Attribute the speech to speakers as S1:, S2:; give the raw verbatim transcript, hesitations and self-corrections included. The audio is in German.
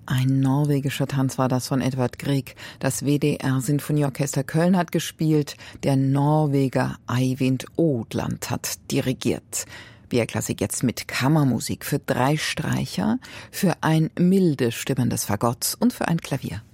S1: Ein norwegischer Tanz war das von Edvard Grieg. Das W D R Sinfonieorchester Köln hat gespielt. Der Norweger Eivind Odland hat dirigiert. B R Klassik jetzt mit Kammermusik für drei Streicher, für ein milde stimmendes Fagott und für ein Klavier.